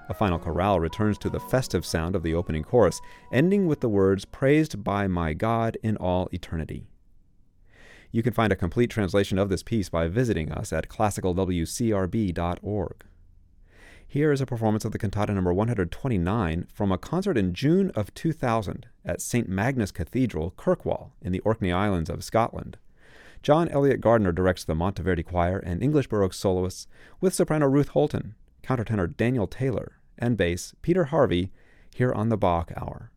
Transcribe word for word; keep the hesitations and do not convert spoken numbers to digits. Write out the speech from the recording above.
A final chorale returns to the festive sound of the opening chorus, ending with the words, "Praised by my God in all eternity." You can find a complete translation of this piece by visiting us at classical w c r b dot org. Here is a performance of the cantata number one hundred twenty-nine from a concert in June of two thousand at Saint Magnus Cathedral, Kirkwall, in the Orkney Islands of Scotland. John Elliott Gardner directs the Monteverdi Choir and English Baroque soloists, with soprano Ruth Holton, countertenor Daniel Taylor, and bass Peter Harvey, here on the Bach Hour.